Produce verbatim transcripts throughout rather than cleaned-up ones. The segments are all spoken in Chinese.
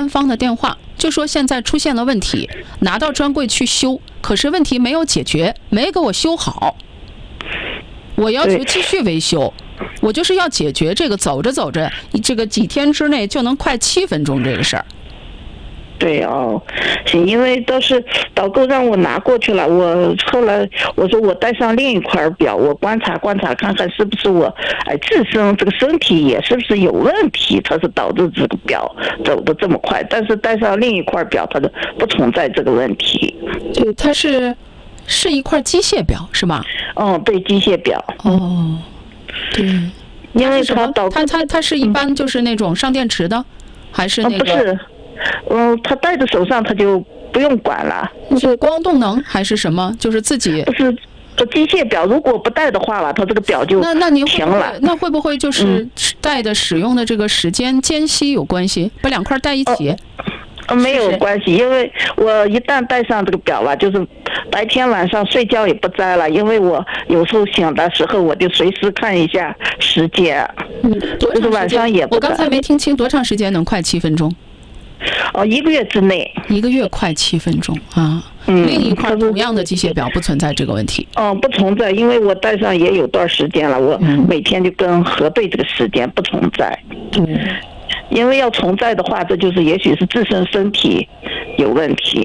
单方的电话，就说现在出现了问题，拿到专柜去修，可是问题没有解决，没给我修好，我要求继续维修，我就是要解决这个走着走着，这个几天之内就能快七分钟这个事儿。 对哦，行，因为都是导购让我拿过去了，我后来我说我带上另一块表，我观察观察看看是不是我哎自身这个身体也是不是有问题，它是导致这个表走得这么快，但是带上另一块表，它就不存在这个问题。 对，它是是一块机械表是吧？ 嗯，对，机械表。 哦，对， 因为它导它它它是一般就是那种上电池的，还是那个？ 不是。嗯，他戴在手上，他就不用管了。 是光动能还是什么？就是自己不是机械表，如果不戴的话吧，它这个表就那那你停了。 那会不会就是戴的使用的这个时间间隙有关系？把两块戴一起？ 呃，没有关系，因为我一旦戴上这个表吧，就是白天晚上睡觉也不摘了，因为我有时候醒的时候我就随时看一下时间。 嗯， 就是晚上也不摘。 我刚才没听清，多长时间能快七分钟？ 哦，一个月之内， 一个月快七分钟啊。 嗯， 另一块同样的机械表不存在这个问题。 嗯，不存在，因为我戴上也有段时间了，我每天就跟核对这个时间，不存在。 嗯， 因为要存在的话，这就是也许是自身身体有问题，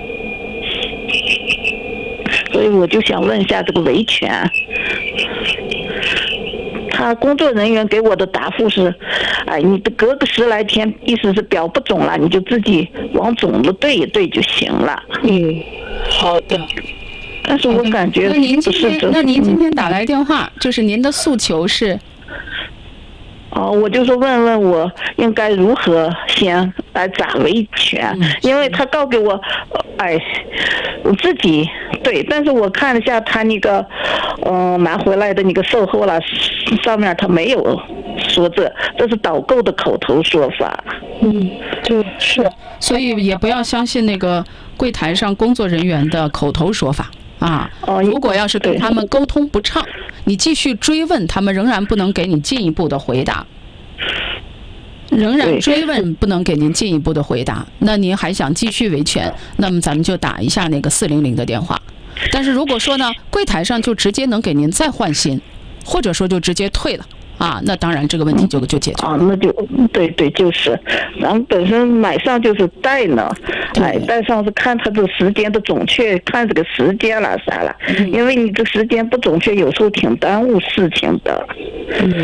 所以我就想问一下这个维权。他工作人员给我的答复是，哎，你隔个十来天，意思是表不肿了，你就自己往肿了对一对就行了。 嗯，好的。 但是我感觉那您今天，那您今天打来电话， 嗯、 就是您的诉求是？ 哦，我就是问问我应该如何先来咋维权，嗯、因为他告给我，哎，我自己对，但是我看了一下他那个，嗯、呃，拿回来的那个售后了，上面他没有说这，这是导购的口头说法。 嗯，就是，所以也不要相信那个柜台上工作人员的口头说法。啊，如果要是跟他们沟通不畅，你继续追问，他们仍然不能给你进一步的回答，仍然追问不能给您进一步的回答，那您还想继续维权，那么咱们就打一下那个四零零的电话。但是如果说呢，柜台上就直接能给您再换新，或者说就直接退了。啊，那当然这个问题就就解决了。 啊，那就对对，就是咱们本身买上就是带呢，哎，带上是看它这个时间的准确，看这个时间了啥了，嗯、因为你这时间不准确，有时候挺耽误事情的。 嗯，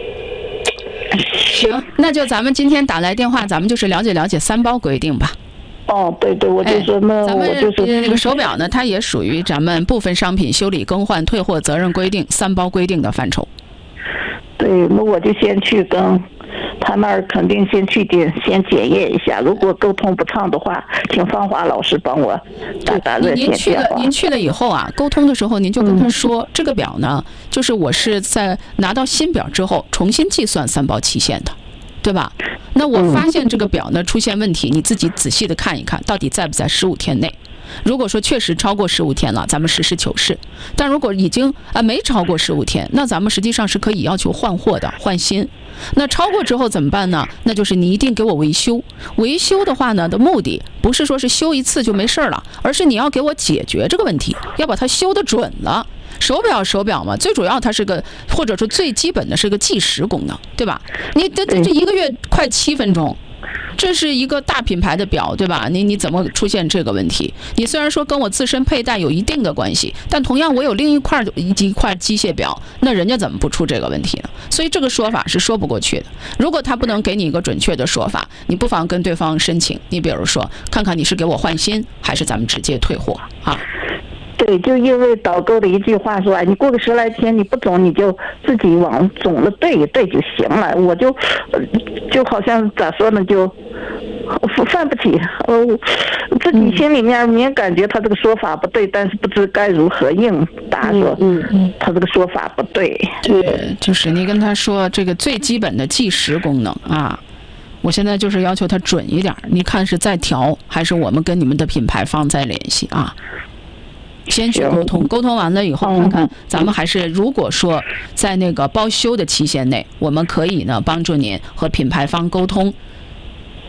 行，那就咱们今天打来电话，咱们就是了解了解三包规定吧。 哦，对对，我就说那、哎、我就是那个手表呢，它也属于咱们部分商品修理更换退货责任规定三包规定的范畴。 对，那我就先去跟他那儿，肯定先去点先检验一下。如果沟通不畅的话，请芳华老师帮我打打热线电话。您去了，您去了以后啊，沟通的时候您就跟他说，嗯、这个表呢，就是我是在拿到新表之后重新计算三包期限的，对吧？那我发现这个表呢出现问题，你自己仔细的看一看，到底在不在十五天内。如果说确实超过十五天了，咱们实事求是；但如果已经啊、呃、没超过十五天，那咱们实际上是可以要求换货的，换新。那超过之后怎么办呢？那就是你一定给我维修。维修的话呢的目的不是说是修一次就没事了，而是你要给我解决这个问题，要把它修得准了。手表手表嘛，最主要它是个，或者说最基本的是个计时功能，对吧？你这这一个月快七分钟。这是一个大品牌的表，对吧？你你怎么出现这个问题？你虽然说跟我自身佩戴有一定的关系，但同样我有另一块一块机械表，那人家怎么不出这个问题呢？所以这个说法是说不过去的。如果他不能给你一个准确的说法，你不妨跟对方申请。你比如说，看看你是给我换新，还是咱们直接退货啊？ 对，就因为导购的一句话说，哎，你过个十来天你不肿，你就自己往肿了对一对就行了。我就，就好像咋说呢，就犯不起。呃，自己心里面明感觉他这个说法不对，但是不知该如何应答，说，嗯嗯，他这个说法不对。 对，就是你跟他说这个最基本的计时功能啊。我现在就是要求他准一点，你看是再调，还是我们跟你们的品牌方再联系啊？先去沟通，沟通完了以后，看看咱们还是如果说在那个包修的期限内，我们可以呢帮助您和品牌方沟通，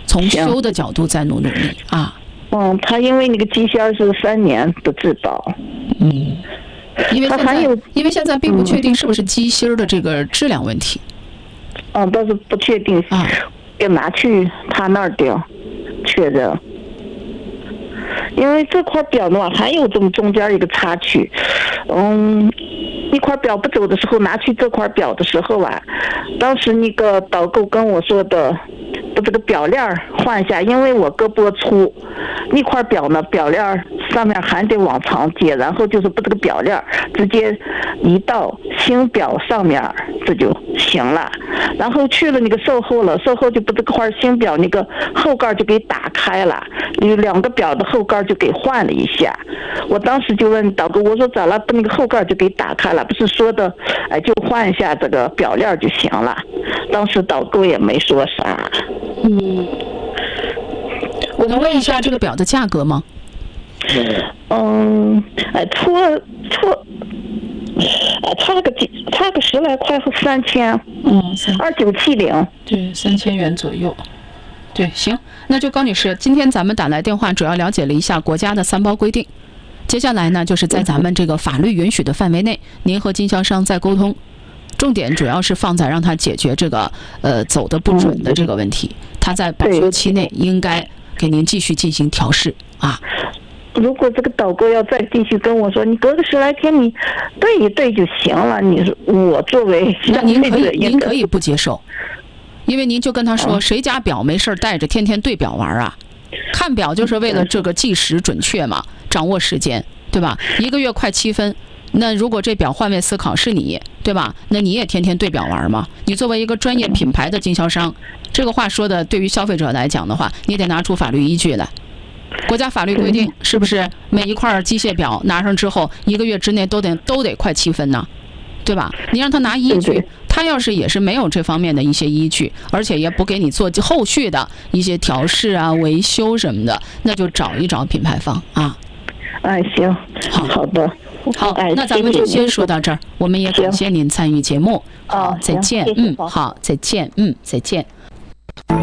从修的角度再努努力啊。 嗯，他因为那个机芯是三年的质保。 嗯，因为现在他还有因为现在并不确定是不是机芯的这个质量问题。 嗯，倒是不确定啊， 要拿去他那儿调确认。因为这块表呢还有这么中间一个插曲，嗯，一块表不走的时候，拿去这块表的时候啊，当时那个导购跟我说的，把这个表链换一下，因为我胳膊粗，那块表呢表链上面还得往长接，然后就是把这个表链直接移到新表上面，这就行了。然后去了那个售后了，售后就把这块新表那个后盖就给打开了，有两个表的后盖就给换了一下。我当时就问导购，我说咋了？把那个后盖就给打开了，不是说的，哎，就换一下这个表链就行了。当时导购也没说啥。 嗯，我能问一下这个表的价格吗？ 嗯，哎，出了出，哎，差个几，差个十来块和三千。 嗯， 二九七零。 对，三千元左右。对，行，那就高女士，今天咱们打来电话，主要了解了一下国家的三包规定。接下来呢，就是在咱们这个法律允许的范围内，您和经销商再沟通。重点主要是放在让他解决这个呃走的不准的这个问题，他在保修期内应该给您继续进行调试啊。 如果这个导购要再继续跟我说，你隔个十来天你对一对就行了，你说我作为那您可以您可以不接受，因为您就跟他说，谁家表没事带着天天对表玩啊？看表就是为了这个计时准确嘛，掌握时间，对吧？一个月快七分。那如果这表换位思考是你，对吧？那你也天天对表玩吗？你作为一个专业品牌的经销商，这个话说的对于消费者来讲的话，你得拿出法律依据来。国家法律规定是不是每一块机械表拿上之后，一个月之内都得都得快七分呢？对吧？你让他拿依据，他要是也是没有这方面的一些依据，而且也不给你做后续的一些调试啊、维修什么的，那就找一找品牌方啊。 哎，行， 好好的。 好， 哎， 那咱们就先说到这儿。我们也感谢您参与节目。 好， 再见。嗯，好，再见。嗯，再见。